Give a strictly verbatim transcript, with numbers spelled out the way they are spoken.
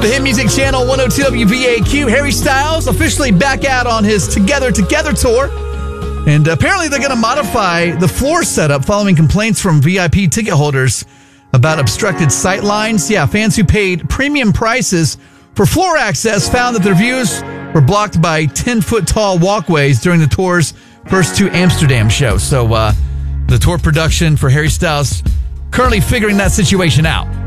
The Hit Music Channel one oh two W B A Q. Harry Styles officially back out on his Together Together tour. And apparently they're going to modify the floor setup following complaints from V I P ticket holders about obstructed sight lines. Yeah, fans who paid premium prices for floor access found that their views were blocked by ten-foot tall walkways during the tour's first two Amsterdam shows. So uh, the tour production for Harry Styles currently figuring that situation out.